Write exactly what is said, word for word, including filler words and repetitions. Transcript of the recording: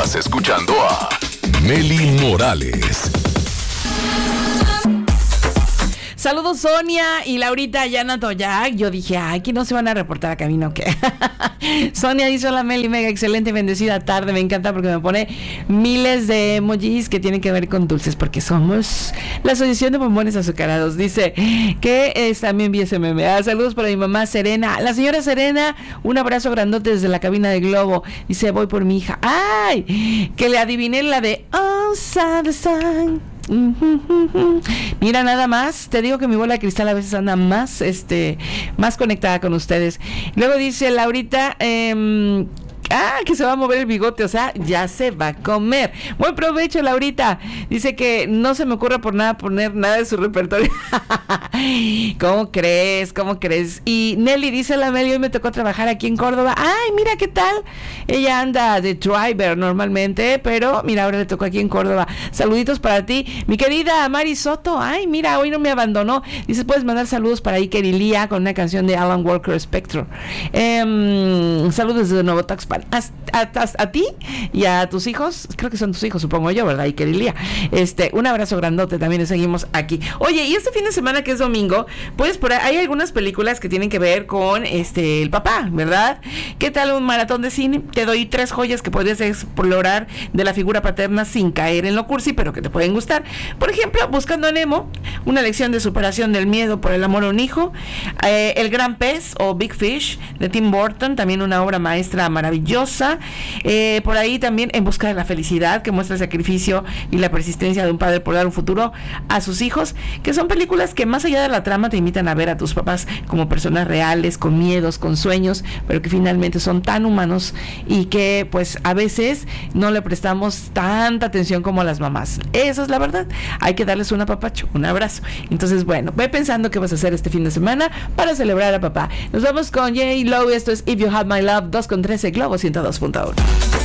Estás escuchando a Meli Morales. Saludos Sonia y Laurita Yana Toyac. Yo dije, ay, que no se van a reportar a camino, ¿o qué? Sonia dice, hola Meli, mega excelente, bendecida tarde. Me encanta porque me pone miles de emojis que tienen que ver con dulces, porque somos la Asociación de Bombones Azucarados. Dice que es, también vi ese meme. Ah, saludos para mi mamá Serena. La señora Serena, un abrazo grandote desde la cabina de Globo. Dice, voy por mi hija. Ay, que le adiviné la de On Sunday Sun. Mira, nada más, te digo que mi bola de cristal a veces anda más, este, más conectada con ustedes. Luego dice Laurita, eh, ah, que se va a mover el bigote, o sea, ya se va a comer. Buen provecho, Laurita. Dice que no se me ocurre por nada poner nada de su repertorio. ¿Cómo crees? ¿Cómo crees? Y Nelly dice, la Meli, hoy me tocó trabajar aquí en Córdoba. Ay, mira qué tal. Ella anda de driver normalmente, pero mira, ahora le tocó aquí en Córdoba. Saluditos para ti, mi querida Mari Soto. Ay, mira, hoy no me abandonó. Dice, puedes mandar saludos para Iker y Lía con una canción de Alan Walker Spector. Eh, saludos desde Nuevo Taxpan. A, a, a, a ti y a tus hijos, creo que son tus hijos, supongo yo, ¿verdad? Iker y Lía. Este, un abrazo grandote, también seguimos aquí. Oye, y este fin de semana que es domingo, pues por ahí hay algunas películas que tienen que ver con este el papá, ¿verdad? ¿Qué tal un maratón de cine? Te doy tres joyas que podrías explorar de la figura paterna sin caer en lo cursi, pero que te pueden gustar. Por ejemplo, Buscando a Nemo, una lección de superación del miedo por el amor a un hijo. Eh, El Gran Pez o Big Fish de Tim Burton, también una obra maestra maravillosa. Eh, por ahí también En Busca de la Felicidad, que muestra el sacrificio y la persistencia de un padre por dar un futuro a sus hijos, que son películas que más allá de la trama te invitan a ver a tus papás como personas reales, con miedos, con sueños, pero que finalmente son tan humanos y que pues a veces no le prestamos tanta atención como a las mamás. Esa es la verdad. Hay que darles un apapacho, un abrazo. Entonces, bueno, ve pensando qué vas a hacer este fin de semana para celebrar a papá. Nos vamos con J Lo, esto es If You Had My Love, dos con trece, Globo ciento dos punto uno.